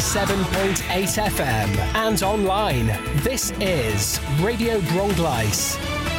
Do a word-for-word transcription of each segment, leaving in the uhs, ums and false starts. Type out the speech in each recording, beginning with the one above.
seven point eight F M and online. This is Radio Bronglais.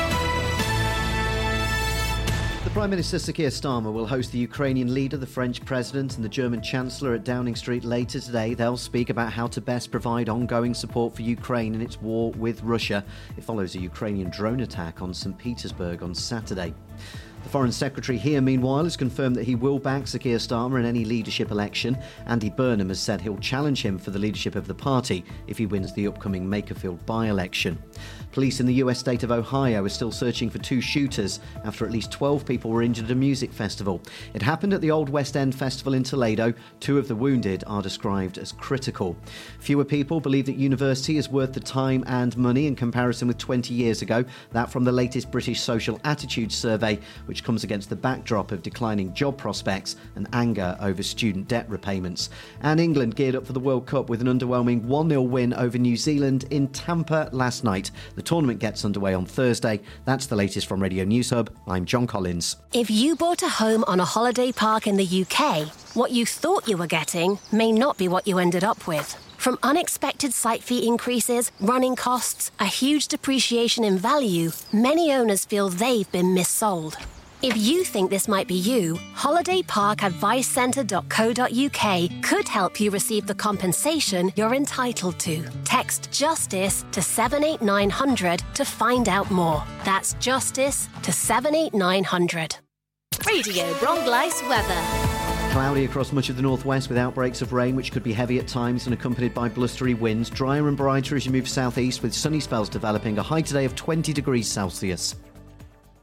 The Prime Minister Sir Keir Starmer will host the Ukrainian leader, the French President and the German Chancellor at Downing Street later today. They'll speak about how to best provide ongoing support for Ukraine in its war with Russia. It follows a Ukrainian drone attack on St Petersburg on Saturday. The Foreign Secretary here, meanwhile, has confirmed that he will back Sir Keir Starmer in any leadership election. Andy Burnham has said he'll challenge him for the leadership of the party if he wins the upcoming Makerfield by-election. Police in the U S state of Ohio are still searching for two shooters after at least twelve people were injured at a music festival. It happened at the Old West End Festival in Toledo. Two of the wounded are described as critical. Fewer people believe that university is worth the time and money in comparison with twenty years ago. That from the latest British Social Attitudes Survey, which comes against the backdrop of declining job prospects and anger over student debt repayments. And England geared up for the World Cup with an underwhelming one nil win over New Zealand in Tampa last night. The tournament gets underway on Thursday. That's the latest from Radio News Hub. I'm John Collins. If you bought a home on a holiday park in the U K, what you thought you were getting may not be what you ended up with. From unexpected site fee increases, running costs, a huge depreciation in value, many owners feel they've been missold. If you think this might be you, holiday park advice centre dot co dot U K could help you receive the compensation you're entitled to. Text JUSTICE to seven eight nine hundred to find out more. That's JUSTICE to seven eight nine hundred. Radio Bronglais weather. Cloudy across much of the northwest with outbreaks of rain, which could be heavy at times and accompanied by blustery winds. Drier and brighter as you move southeast with sunny spells developing. A high today of twenty degrees Celsius.